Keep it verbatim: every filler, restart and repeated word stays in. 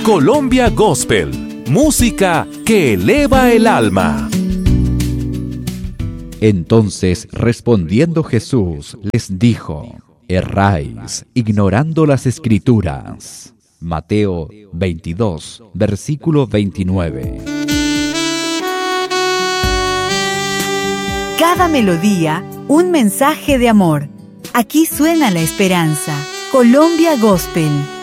Colombia Gospel, música que eleva el alma. Entonces, respondiendo Jesús, les dijo: erráis, ignorando las Escrituras. Mateo veintidós, versículo veintinueve. Cada melodía, un mensaje de amor. Aquí suena la esperanza. Colombia Gospel.